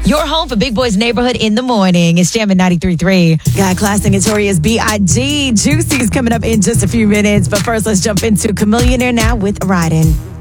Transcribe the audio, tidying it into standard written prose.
Your home for Big Boy's Neighborhood in the morning. It's Jam at 93.3. Got Class and Notorious B.I.G. Juicy's coming up in just a few minutes. But first, let's jump into Chamillionaire now with Riding.